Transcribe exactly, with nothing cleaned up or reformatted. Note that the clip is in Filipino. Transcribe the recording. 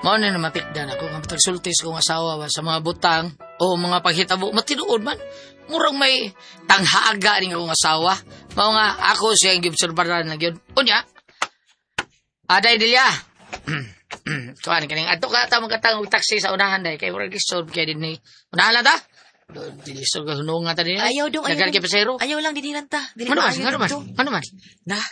Mao na na mapikdan ako nga pagsultis kong asawa ba sa mga butang o mga paghitabo matinuod man. Murang may tanghaga ning akong asawa. Mao nga ako siya ang gibserbaran na gyud. Unya. Aday dilya. Kuan kaning adto ka ta magkatang og taxi sa unahan day kay murag lisod kay dinhi. Unahan lang ta. Dilisod ka hunungan ta dinhi. Ayaw dong, ayaw Nagal kay dong. pasero. Ayaw lang dinilan ta. Dili Ano man? maayo Ano man? dito. Ano man? Na,